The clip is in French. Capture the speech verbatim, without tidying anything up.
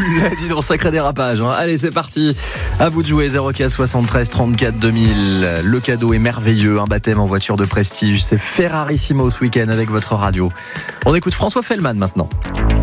Dis donc, sacré dérapage. Hein. Allez, c'est parti. À vous de jouer. zéro quatre soixante-treize trente-quatre deux mille. Le cadeau est merveilleux. Un baptême en voiture de prestige. C'est Ferrarissimo ce week-end avec votre radio. On écoute François Fellman maintenant.